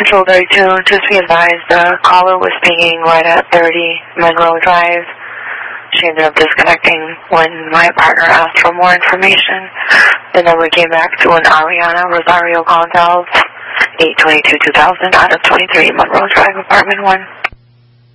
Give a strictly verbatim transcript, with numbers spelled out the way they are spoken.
Control thirty-two, just be advised, the caller was pinging right at thirty Monroe Drive. She ended up disconnecting when my partner asked for more information. The number came back to an Ariana Rosario Gonzalez, eight twenty-two two thousand out of twenty-three Monroe Drive, apartment one.